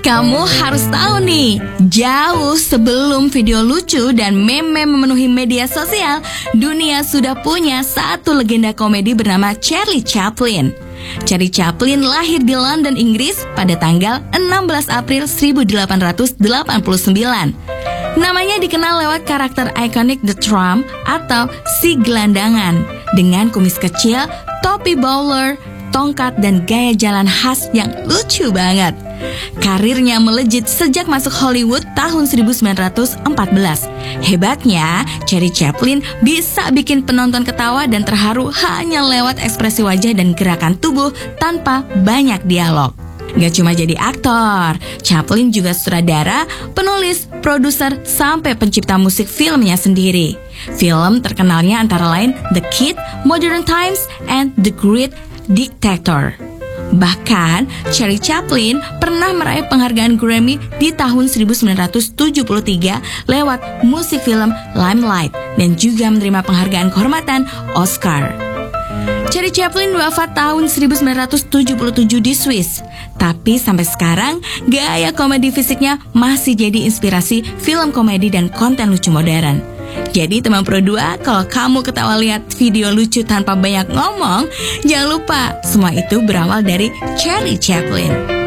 Kamu harus tahu nih, jauh sebelum video lucu dan meme memenuhi media sosial, dunia sudah punya satu legenda komedi bernama Charlie Chaplin. Charlie Chaplin lahir di London, Inggris pada tanggal 16 April 1889. Namanya dikenal lewat karakter ikonik The Tramp atau si gelandangan dengan kumis kecil, topi bowler, tongkat dan gaya jalan khas yang lucu banget. Karirnya melejit sejak masuk Hollywood tahun 1914. Hebatnya, Charlie Chaplin bisa bikin penonton ketawa dan terharu hanya lewat ekspresi wajah dan gerakan tubuh tanpa banyak dialog. Gak cuma jadi aktor, Chaplin juga sutradara, penulis, produser, sampai pencipta musik filmnya sendiri. Film terkenalnya antara lain The Kid, Modern Times, and The Great Dictator. Bahkan, Charlie Chaplin pernah meraih penghargaan Grammy di tahun 1973 lewat musik film Limelight dan juga menerima penghargaan kehormatan Oscar. Charlie Chaplin wafat tahun 1977 di Swiss. Tapi sampai sekarang, gaya komedi fisiknya masih jadi inspirasi film komedi dan konten lucu modern. Jadi teman Pro 2, kalau kamu ketawa lihat video lucu tanpa banyak ngomong, jangan lupa semua itu berawal dari Charlie Chaplin.